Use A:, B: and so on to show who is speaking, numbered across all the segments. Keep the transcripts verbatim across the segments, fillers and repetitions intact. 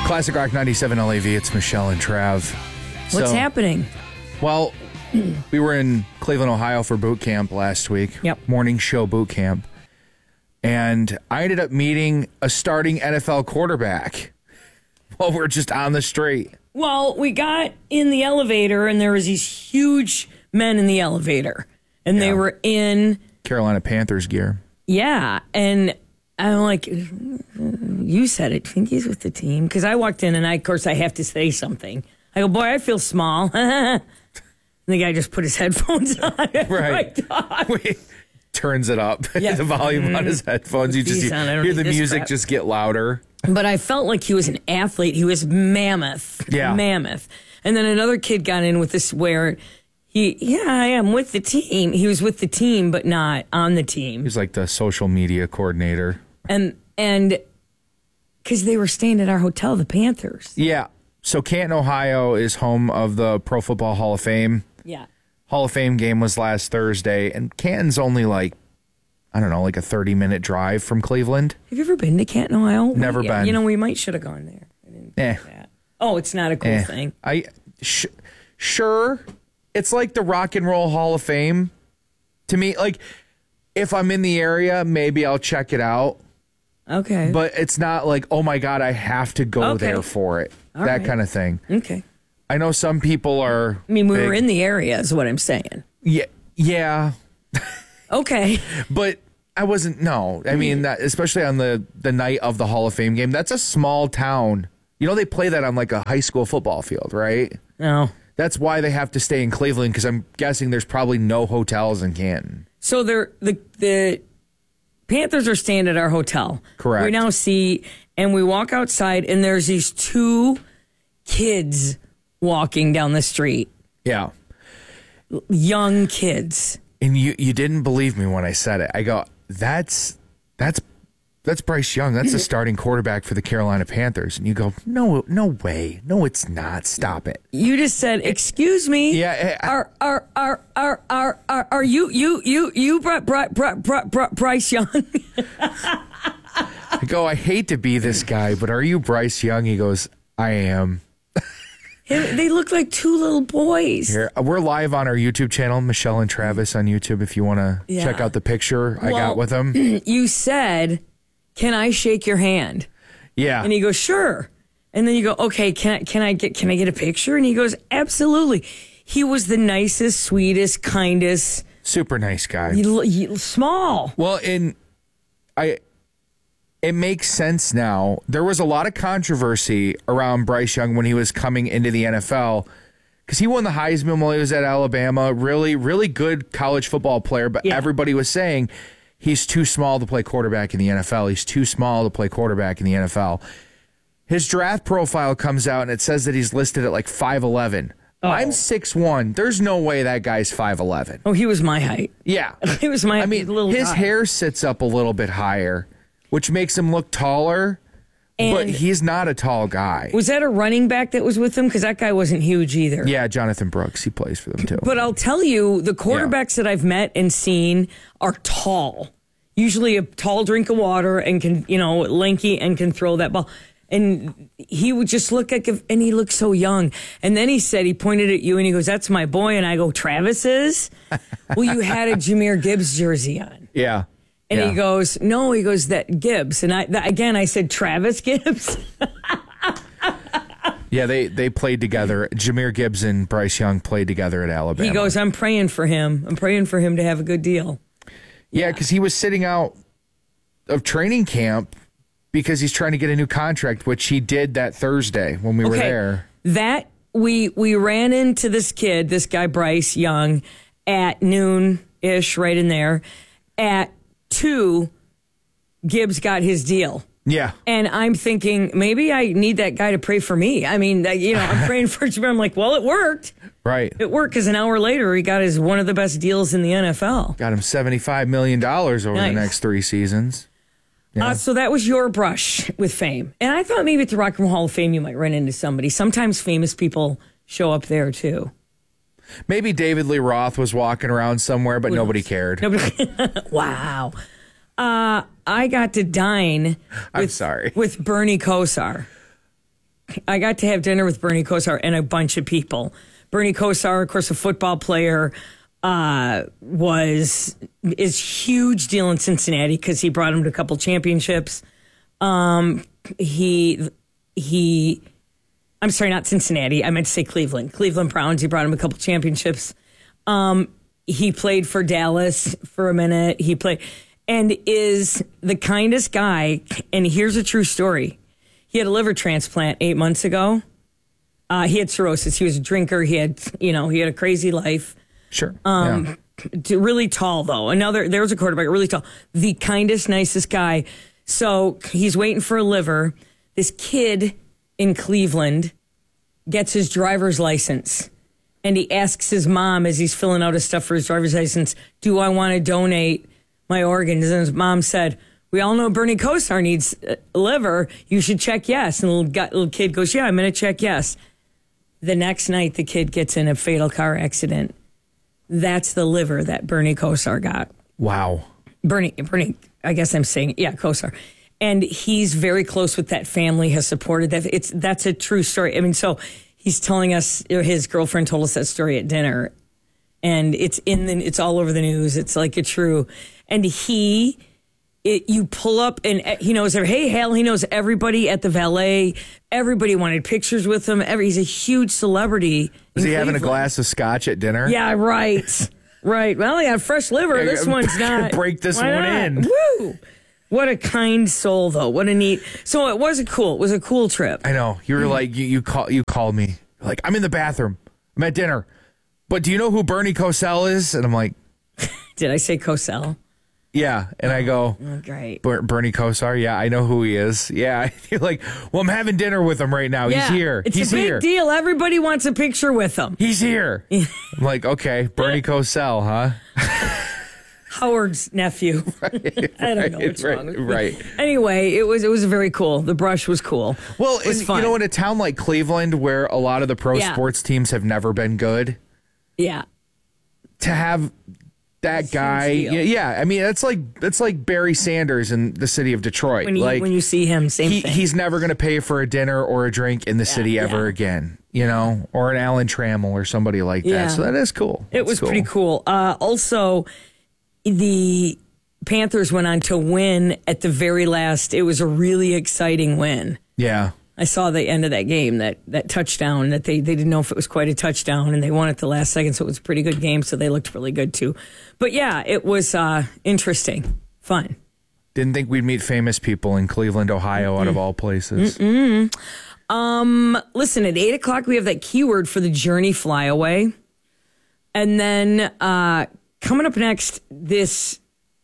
A: Classic Rock ninety-seven L A V. It's Michelle and Trav.
B: What's
A: So,
B: happening?
A: Well, we were in Cleveland, Ohio for boot camp last week.
B: Yep.
A: Morning show boot camp. And I ended up meeting a starting N F L quarterback while we're just on the street.
B: Well, we got in the elevator, and there was these huge men in the elevator. And
A: Yeah.
B: they were in...
A: Carolina Panthers gear.
B: Yeah, and I'm like, you said it. I think he's with the team. Because I walked in, and I, of course, I have to say something. I go, boy, I feel small. And the guy just put his headphones on.
A: Right. Wait, turns it up.
B: Yeah.
A: The volume on his headphones. You just
B: These on, I don't
A: hear the
B: need this
A: music
B: crap.
A: just get louder.
B: But I felt like he was an athlete. He was mammoth.
A: Yeah.
B: Mammoth. And then another kid got in with this where he, yeah, I am with the team. He was with the team, but not on the team.
A: He's like the social media coordinator.
B: And, and, because they were staying at our hotel, the Panthers.
A: Yeah. So Canton, Ohio is home of the Pro Football Hall of Fame.
B: Yeah.
A: Hall of Fame game was last Thursday, and Canton's only like, I don't know, like a thirty-minute drive from Cleveland.
B: Have you ever been to Canton, Ohio?
A: Never
B: Yeah,
A: been.
B: You know, we might should have gone there. I didn't
A: Eh.
B: think that. Oh, it's not a cool
A: Eh.
B: thing.
A: I sh- Sure, it's like the Rock and Roll Hall of Fame. To me, like, if I'm in the area, maybe I'll check it out.
B: Okay.
A: But it's not like, oh my God, I have to go
B: Okay.
A: there for it.
B: All
A: that
B: right.
A: kind of thing.
B: Okay.
A: I know some people are.
B: I mean, we
A: big-
B: were in the area, is what I'm saying.
A: Yeah, yeah,
B: Okay.
A: but I wasn't. No, I mean, that, especially on the the night of the Hall of Fame game. That's a small town. You know, they play that on like a high school football field, right?
B: No.
A: That's why they have to stay in Cleveland, because I'm guessing there's probably no hotels in Canton.
B: So they're the the Panthers are staying at our hotel.
A: Correct.
B: We now see, and we walk outside, and there's these two kids walking down the street,
A: Yeah.
B: young kids.
A: And you you didn't believe me when I said it. I go, that's that's that's Bryce Young. That's the starting quarterback for the Carolina Panthers. And you go, no, no way. No, it's not. Stop it.
B: You just said, "Excuse me."
A: Yeah, I-
B: Are are are are are are, are you you you you Bri- Bri- Bri- Bri- Bri- Bryce Young?
A: I go, I hate to be this guy, but are you Bryce Young? He goes, I am.
B: They look like two little boys.
A: Here, we're live on our YouTube channel, Michelle and Travis on YouTube. If you want to
B: Yeah.
A: check out the picture I
B: Well-
A: got with them.
B: You said, "Can I shake your hand?"
A: Yeah.
B: And he goes, "Sure." And then you go, "Okay, can I can I get can I get a picture?" And he goes, "Absolutely." He was the nicest, sweetest, kindest,
A: Super nice guy.
B: he, he, small.
A: Well, in I, it makes sense now. There was a lot of controversy around Bryce Young when he was coming into the N F L because he won the Heisman while he was at Alabama. Really, really good college football player, but
B: Yeah.
A: everybody was saying he's too small to play quarterback in the N F L. He's too small to play quarterback in the N F L. His draft profile comes out and it says that he's listed at like five eleven.
B: Oh.
A: I'm six one. There's no way that guy's five eleven.
B: Oh, he was my height.
A: Yeah.
B: He was my
A: I mean,
B: little
A: his
B: guy.
A: hair sits up a little bit higher, which makes him look taller, but
B: And-
A: he's not a tall guy.
B: Was that a running back that was with him? Because that guy wasn't huge either.
A: Yeah, Jonathan Brooks, he plays for them too.
B: But I'll tell you, the quarterbacks that I've met and seen are tall. Usually a tall drink of water and can, you know, lanky and can throw that ball. And he would just look like, if, and he looked so young. And then he said, he pointed at you and he goes, "That's my boy." And I go, "Travis is?" Well, you had a Jahmyr Gibbs jersey on.
A: yeah.
B: And
A: yeah.
B: he goes, "No," he goes, "That Gibbs." And I, that, again, I said, "Travis Gibbs."
A: Yeah, they, they played together. Jahmyr Gibbs and Bryce Young played together at Alabama.
B: He goes, "I'm praying for him. I'm praying for him to have a good deal."
A: Yeah, because he was sitting out of training camp because he's trying to get a new contract, which he did that Thursday when we were there.
B: That we we ran into this kid, this guy Bryce Young, at noon ish, right in there. At two, Gibbs got his deal.
A: Yeah.
B: And I'm thinking, maybe I need that guy to pray for me. I mean, that- you know, I'm praying for you. I'm like, well, it worked.
A: Right.
B: It worked because an hour later, he got his one of the best deals in the N F L.
A: Got him seventy-five million dollars over
B: Nice.
A: the next three seasons. Yeah.
B: Uh, so that was your brush with fame. And I thought maybe at the Rock and Roll Hall of Fame, you might run into somebody. Sometimes famous people show up there, too.
A: Maybe David Lee Roth was walking around somewhere, but
B: Who
A: nobody
B: knows?
A: cared.
B: Nobody. Wow. Uh, I got to dine
A: I'm
B: with,
A: sorry.
B: with Bernie Kosar. I got to have dinner with Bernie Kosar and a bunch of people. Bernie Kosar, of course, a football player, uh, was is huge deal in Cincinnati because he brought him to a couple championships. Um, he he, I'm sorry, not Cincinnati. I meant to say Cleveland. Cleveland Browns. He brought him a couple championships. Um, he played for Dallas for a minute. He played and is the kindest guy. And here's a true story. He had a liver transplant eight months ago. Uh, he had cirrhosis. He was a drinker. He had, you know, he had a crazy life.
A: Sure.
B: Um, yeah. Really tall, though. Another, there was a quarterback, really tall. The kindest, nicest guy. So he's waiting for a liver. This kid in Cleveland gets his driver's license. And he asks his mom as he's filling out his stuff for his driver's license, do I want to donate my organs? And his mom said, we all know Bernie Kosar needs a liver. You should check yes. And the little, guy, little kid goes, yeah, I'm going to check yes. The next night, the kid gets in a fatal car accident. That's the liver that Bernie Kosar got.
A: Wow.
B: Bernie, Bernie, I guess I'm saying, yeah, Kosar. And he's very close with that family, has supported that. It's That's a true story. I mean, so he's telling us, his girlfriend told us that story at dinner. And it's in the, it's all over the news. It's like a true. And he... It, you pull up and he knows, hey, Hal, he knows everybody at the valet. Everybody wanted pictures with him. Every, he's a huge celebrity.
A: Was he
B: Cleveland.
A: having a glass of scotch at dinner?
B: Yeah, right. Right. Well, he had fresh liver. This one's not.
A: Break this
B: Why
A: one
B: not?
A: in.
B: Woo! What a kind soul, though. What a neat. So it was a cool. It was a cool trip.
A: I know. You were mm-hmm. like, you, you, call, you called me. Like, I'm in the bathroom. I'm at dinner. But do you know who Bernie Kosar is? And I'm like.
B: Did I say Kosar?
A: Yeah, and I go,
B: oh, great.
A: Ber- Bernie Kosar, yeah, I know who he is. Yeah, you're like, well, I'm having dinner with him right now.
B: Yeah,
A: He's here.
B: It's
A: He's
B: a big
A: here.
B: deal. Everybody wants a picture with him.
A: He's here. I'm like, okay, Bernie Kosar, huh?
B: Howard's nephew.
A: Right,
B: I don't know what's
A: right,
B: wrong with me.
A: Right.
B: Anyway, it was it was very cool. The brush was cool.
A: Well,
B: it was
A: and,
B: fun.
A: You know, in a town like Cleveland, where a lot of the pro yeah. sports teams have never been good.
B: Yeah.
A: To have that That's guy, yeah, yeah, I mean, it's like it's like Barry Sanders in the city of Detroit.
B: When you,
A: like
B: when you see him, same
A: he,
B: thing.
A: He's never going to pay for a dinner or a drink in the yeah, city ever yeah. again, you know, or an Alan Trammell or somebody like that. Yeah. So that is cool.
B: It
A: That's
B: was
A: cool.
B: pretty cool. Uh, also, the Panthers went on to win at the very last. It was a really exciting win.
A: Yeah.
B: I saw the end of that game, that, that touchdown, that they, they didn't know if it was quite a touchdown, and they won at the last second, so it was a pretty good game, so they looked really good, too. But, yeah, it was uh, interesting, fun.
A: Didn't think we'd meet famous people in Cleveland, Ohio, Mm-mm. out of all places.
B: Mm-mm. Um, listen, at eight o'clock, we have that keyword for the Journey Flyaway. And then uh, coming up next, this,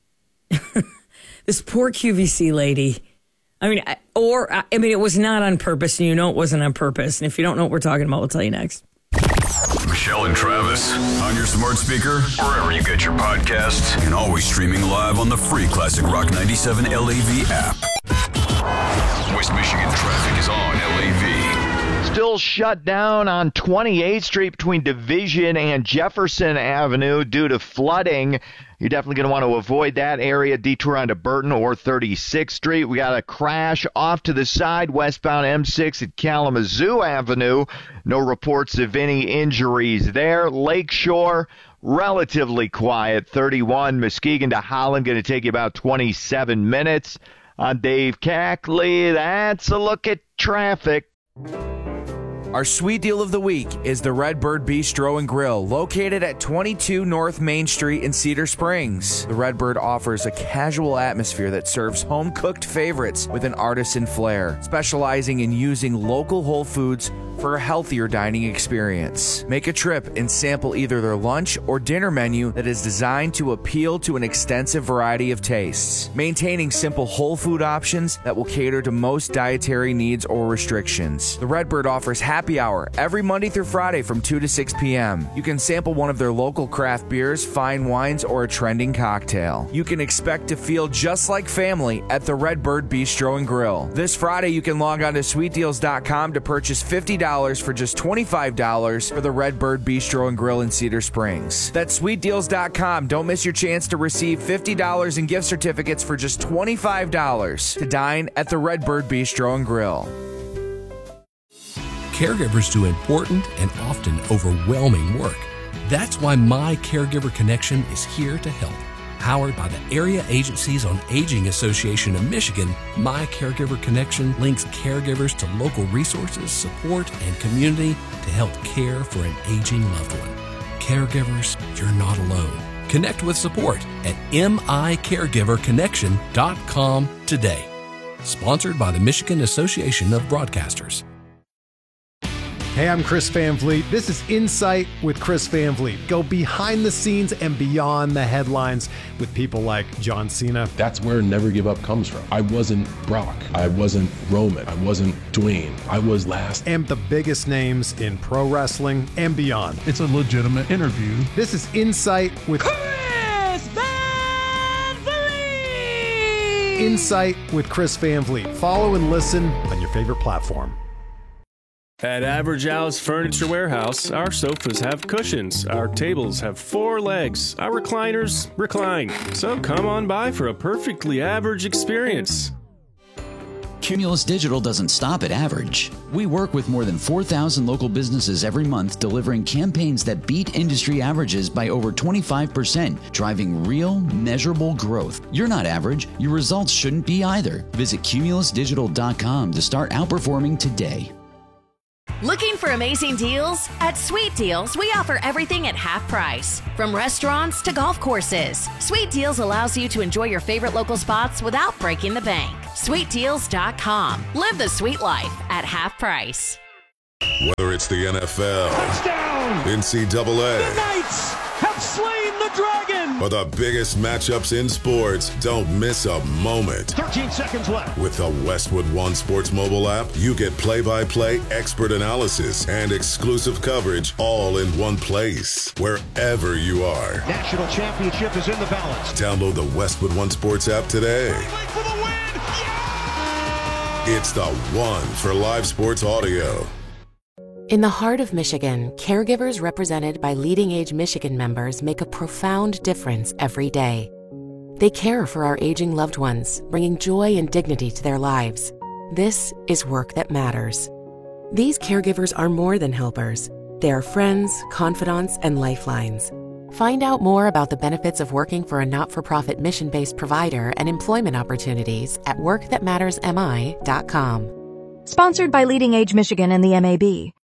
B: this poor Q V C lady. I mean, or, I mean, it was not on purpose, and you know it wasn't on purpose. And if you don't know what we're talking about, we'll tell you next.
C: Michelle and Travis, on your smart speaker, wherever you get your podcasts, and always streaming live on the free Classic Rock ninety-seven L A V app. West Michigan traffic is on L A V.
D: Still shut down on twenty-eighth Street between Division and Jefferson Avenue due to flooding. You're definitely going to want to avoid that area. Detour onto Burton or thirty-sixth Street. We got a crash off to the side, westbound M six at Kalamazoo Avenue. No reports of any injuries there. Lakeshore, relatively quiet. thirty-one Muskegon to Holland, going to take you about twenty-seven minutes. I'm Dave Cackley. That's a look at traffic.
A: Our sweet deal of the week is the Redbird Bistro and Grill, located at twenty-two North Main Street in Cedar Springs. The Redbird offers a casual atmosphere that serves home-cooked favorites with an artisan flair, specializing in using local whole foods for a healthier dining experience. Make a trip and sample either their lunch or dinner menu that is designed to appeal to an extensive variety of tastes, maintaining simple whole food options that will cater to most dietary needs or restrictions. The Redbird offers happy hour every Monday through Friday from two to six p.m. You can sample one of their local craft beers, fine wines, or a trending cocktail. You can expect to feel just like family at the Redbird Bistro and Grill. This Friday, you can log on to sweet deals dot com to purchase fifty dollars for just twenty-five dollars for the Redbird Bistro and Grill in Cedar Springs. That's sweet deals dot com. Don't miss your chance to receive fifty dollars in gift certificates for just twenty-five dollars to dine at the Redbird Bistro and Grill.
E: Caregivers do important and often overwhelming work. That's why My Caregiver Connection is here to help. Powered by the Area Agencies on Aging Association of Michigan, My Caregiver Connection links caregivers to local resources, support, and community to help care for an aging loved one. Caregivers, you're not alone. Connect with support at M I caregiver connection dot com today. Sponsored by the Michigan Association of Broadcasters.
F: Hey, I'm Chris Van Vliet. This is Insight with Chris Van Vliet. Go behind the scenes and beyond the headlines with people like John Cena.
G: That's where Never Give Up comes from. I wasn't Brock. I wasn't Roman. I wasn't Dwayne. I was last.
F: And the biggest names in pro wrestling and beyond.
H: It's a legitimate interview.
F: This is Insight with
I: Chris Van Vliet.
F: Insight with Chris Van Vliet. Follow and listen on your favorite platform.
J: At Average Al's Furniture Warehouse, our sofas have cushions, our tables have four legs, our recliners recline. So come on by for a perfectly average experience.
K: Cumulus Digital doesn't stop at average. We work with more than four thousand local businesses every month, delivering campaigns that beat industry averages by over twenty-five percent, driving real, measurable growth. You're not average. Your results shouldn't be either. Visit cumulus digital dot com to start outperforming today.
L: Looking for amazing deals? At Sweet Deals, we offer everything at half price. From restaurants to golf courses, Sweet Deals allows you to enjoy your favorite local spots without breaking the bank. sweet deals dot com. Live the sweet life at half price.
M: Whether it's the N F L,
I: touchdown,
M: N C double A,
I: the Knights have slain the dragon,
M: or the biggest matchups in sports, don't miss a moment.
I: thirteen seconds left.
M: With the Westwood One Sports mobile app, you get play-by-play, expert analysis, and exclusive coverage all in one place, wherever you are.
I: National championship is in the balance.
M: Download the Westwood One Sports app today.
I: For the win. Yeah!
M: It's the one for live sports audio.
N: In the heart of Michigan, caregivers represented by Leading Age Michigan members make a profound difference every day. They care for our aging loved ones, bringing joy and dignity to their lives. This is work that matters. These caregivers are more than helpers. They are friends, confidants, and lifelines. Find out more about the benefits of working for a not-for-profit mission-based provider and employment opportunities at work that matters m i dot com.
O: Sponsored by Leading Age Michigan and the M A B.